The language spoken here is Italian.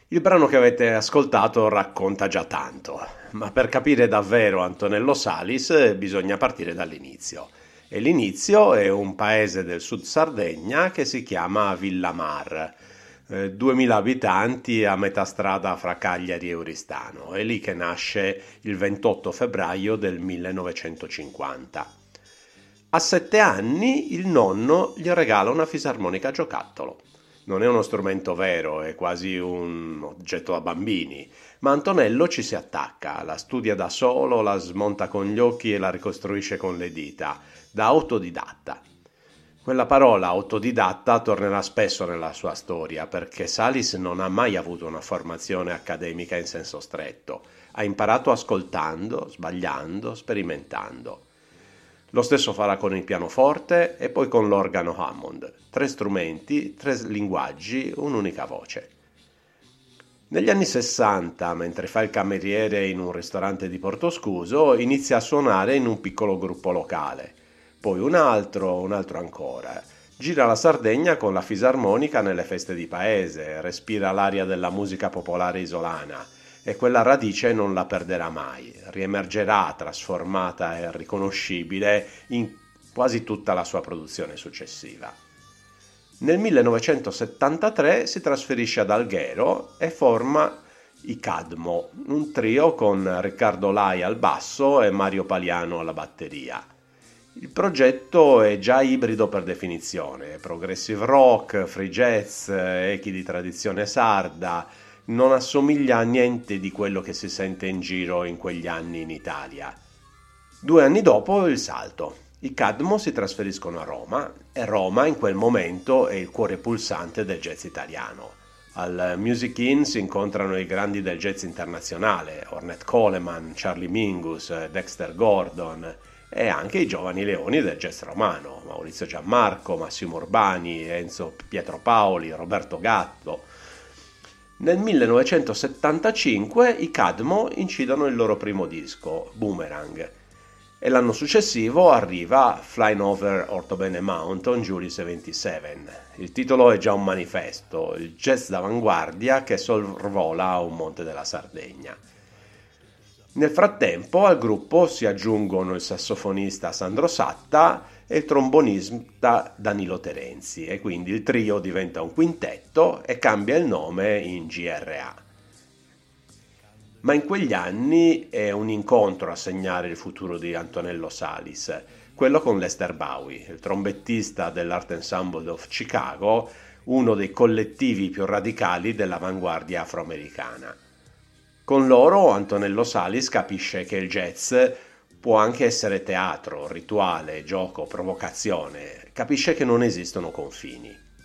Il brano che avete ascoltato racconta già tanto, ma per capire davvero Antonello Salis bisogna partire dall'inizio. E l'inizio è un paese del sud Sardegna che si chiama Villamar, 2000 abitanti a metà strada fra Cagliari e Oristano. È lì che nasce il 28 febbraio del 1950. A 7 anni il nonno gli regala una fisarmonica a giocattolo. Non è uno strumento vero, è quasi un oggetto da bambini, ma Antonello ci si attacca, la studia da solo, la smonta con gli occhi e la ricostruisce con le dita, da autodidatta. Quella parola autodidatta tornerà spesso nella sua storia, perché Salis non ha mai avuto una formazione accademica in senso stretto, ha imparato ascoltando, sbagliando, sperimentando. Lo stesso farà con il pianoforte e poi con l'organo Hammond. 3 strumenti, 3 linguaggi, un'unica voce. Negli anni 60, mentre fa il cameriere in un ristorante di Portoscuso, inizia a suonare in un piccolo gruppo locale. Poi un altro ancora. Gira la Sardegna con la fisarmonica nelle feste di paese, respira l'aria della musica popolare isolana e quella radice non la perderà mai, riemergerà trasformata e riconoscibile in quasi tutta la sua produzione successiva. Nel 1973 si trasferisce ad Alghero e forma i Cadmo, un trio con Riccardo Lai al basso e Mario Paliano alla batteria. Il progetto è già ibrido per definizione, progressive rock, free jazz, echi di tradizione sarda, non assomiglia a niente di quello che si sente in giro in quegli anni in Italia. 2 anni dopo il salto. I Cadmo si trasferiscono a Roma e Roma in quel momento è il cuore pulsante del jazz italiano. Al Music Inn si incontrano i grandi del jazz internazionale, Ornette Coleman, Charlie Mingus, Dexter Gordon e anche i giovani leoni del jazz romano, Maurizio Giammarco, Massimo Urbani, Enzo Pietropaoli, Roberto Gatto. Nel 1975 i Cadmo incidono il loro primo disco, Boomerang, e l'anno successivo arriva Flying Over Ortobene Mountain, July 77. Il titolo è già un manifesto, il jazz d'avanguardia che sorvola un monte della Sardegna. Nel frattempo al gruppo si aggiungono il sassofonista Sandro Satta e il trombonista Danilo Terenzi e quindi il trio diventa un quintetto e cambia il nome in GRA. Ma in quegli anni è un incontro a segnare il futuro di Antonello Salis, quello con Lester Bowie, il trombettista dell'Art Ensemble of Chicago, uno dei collettivi più radicali dell'avanguardia afroamericana. Con loro Antonello Salis capisce che il jazz può anche essere teatro, rituale, gioco, provocazione, capisce che non esistono confini.